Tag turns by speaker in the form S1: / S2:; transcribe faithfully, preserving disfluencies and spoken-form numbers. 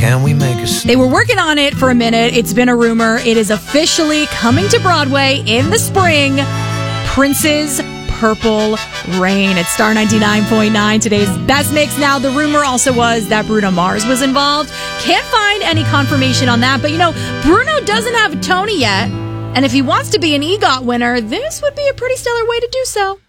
S1: Can we make a...
S2: They were working on it for a minute. It's been a rumor. It is officially coming to Broadway in the spring. Prince's Purple Rain at Star ninety-nine point nine, today's best mix. Now, the rumor also was that Bruno Mars was involved. Can't find any confirmation on that, but you know, Bruno doesn't have a Tony yet, and if he wants to be an EGOT winner, this would be a pretty stellar way to do so.